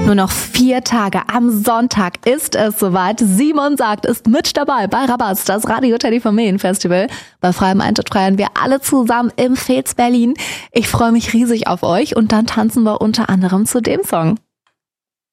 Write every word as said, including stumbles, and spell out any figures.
Nur noch vier Tage. Am Sonntag ist es soweit. Simon Sagt ist mit dabei bei Rabatz, das Radio Teddy Familienfestival. Bei freiem Eintritt feiern wir alle zusammen im Fez Berlin. Ich freue mich riesig auf euch und dann tanzen wir unter anderem zu dem Song.